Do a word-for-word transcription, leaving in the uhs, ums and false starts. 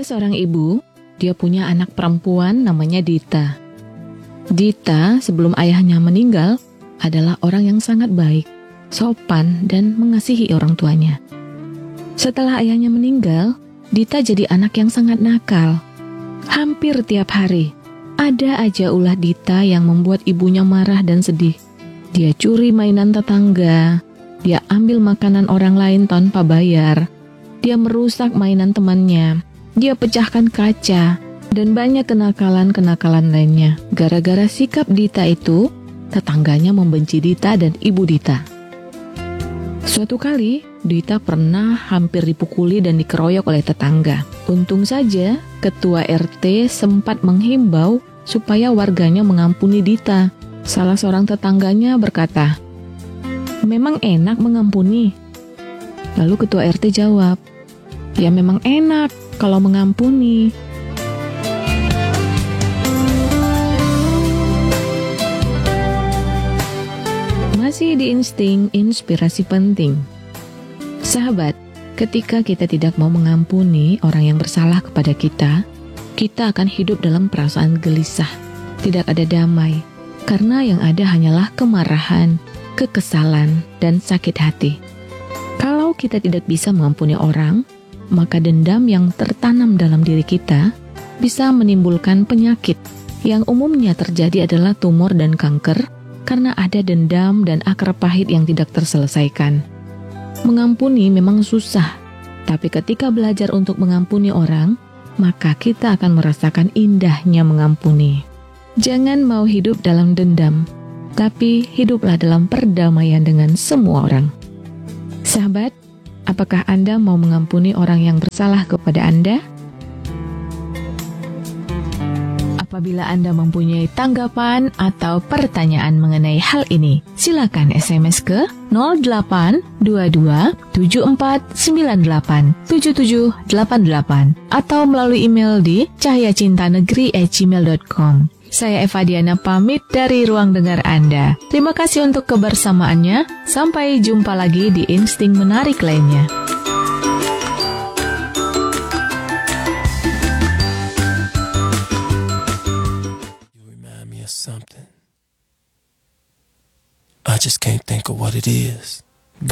Ada seorang ibu, dia punya anak perempuan namanya Dita. Dita sebelum ayahnya meninggal adalah orang yang sangat baik, sopan, dan mengasihi orang tuanya. Setelah ayahnya meninggal, Dita jadi anak yang sangat nakal. Hampir tiap hari, ada aja ulah Dita yang membuat ibunya marah dan sedih. Dia curi mainan tetangga, dia ambil makanan orang lain tanpa bayar, dia merusak mainan temannya, dia pecahkan kaca, dan banyak kenakalan-kenakalan lainnya. Gara-gara sikap Dita itu, tetangganya membenci Dita dan ibu Dita. Suatu kali, Dita pernah hampir dipukuli dan dikeroyok oleh tetangga. Untung saja, ketua R T sempat menghimbau supaya warganya mengampuni Dita. Salah seorang tetangganya berkata, "Memang enak mengampuni?" Lalu ketua R T jawab, "Ya memang enak kalau mengampuni." Masih di insting inspirasi penting. Sahabat, ketika kita tidak mau mengampuni orang yang bersalah kepada kita, kita akan hidup dalam perasaan gelisah, tidak ada damai, karena yang ada hanyalah kemarahan, kekesalan, dan sakit hati. Kalau kita tidak bisa mengampuni orang, maka dendam yang tertanam dalam diri kita bisa menimbulkan penyakit. Yang umumnya terjadi adalah tumor dan kanker, karena ada dendam dan akar pahit yang tidak terselesaikan. Mengampuni memang susah, tapi ketika belajar untuk mengampuni orang, maka kita akan merasakan indahnya mengampuni. Jangan mau hidup dalam dendam, tapi hiduplah dalam perdamaian dengan semua orang. Sahabat, apakah Anda mau mengampuni orang yang bersalah kepada Anda? Apabila Anda mempunyai tanggapan atau pertanyaan mengenai hal ini, silakan S M S ke nol delapan dua dua tujuh empat sembilan delapan tujuh tujuh delapan delapan atau melalui email di cahyacintanegeri at gmail dot com. Saya Eva Diana pamit dari ruang dengar Anda. Terima kasih untuk kebersamaannya. Sampai jumpa lagi di Insting Menarik lainnya. Something. I just can't think of what it is.